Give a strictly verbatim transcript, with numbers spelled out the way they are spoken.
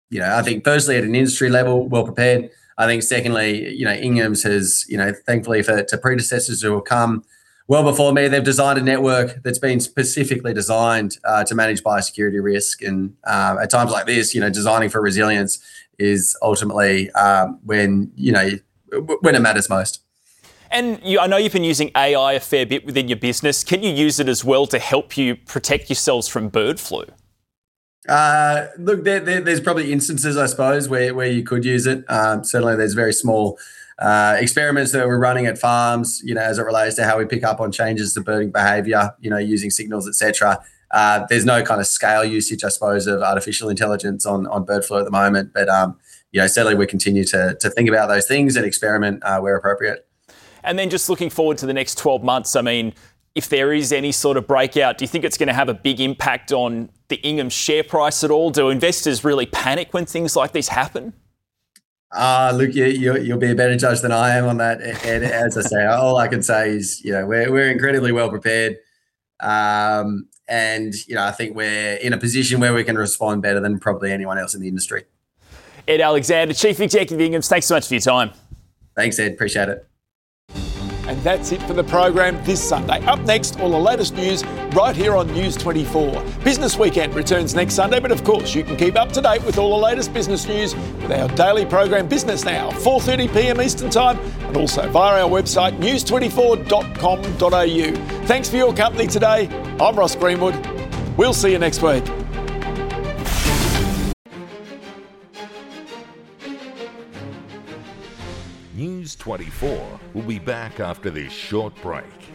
you know, I think firstly at an industry level, well prepared. I think secondly, you know, Ingham's has, you know, thankfully for to predecessors who have come well before me, they've designed a network that's been specifically designed uh, to manage biosecurity risk. And uh, at times like this, you know, designing for resilience is ultimately um, when, you know, when it matters most. And you, I know you've been using A I a fair bit within your business. Can you use it as well to help you protect yourselves from bird flu? Uh, look, there, there, there's probably instances, I suppose, where, where you could use it. Um, certainly there's very small uh, experiments that we're running at farms, you know, as it relates to how we pick up on changes to birding behaviour, you know, using signals, et cetera. Uh, there's no kind of scale usage, I suppose, of artificial intelligence on, on bird flu at the moment. But, um, you know, certainly we continue to, to think about those things and experiment uh, where appropriate. And then just looking forward to the next twelve months, I mean, if there is any sort of breakout, do you think it's going to have a big impact on the Inghams share price at all? Do investors really panic when things like this happen? Uh, look, you, you, you'll be a better judge than I am on that. And as I say, all I can say is, you know, we're, we're incredibly well prepared. Um, and, you know, I think we're in a position where we can respond better than probably anyone else in the industry. Ed Alexander, Chief Executive of Inghams, thanks so much for your time. Thanks, Ed. Appreciate it. And that's it for the program this Sunday. Up next, all the latest news right here on News twenty-four. Business Weekend returns next Sunday, but of course you can keep up to date with all the latest business news with our daily program Business Now, four thirty p.m. Eastern Time, and also via our website news twenty-four dot com dot a u. Thanks for your company today. I'm Ross Greenwood. We'll see you next week. News twenty-four will be back after this short break.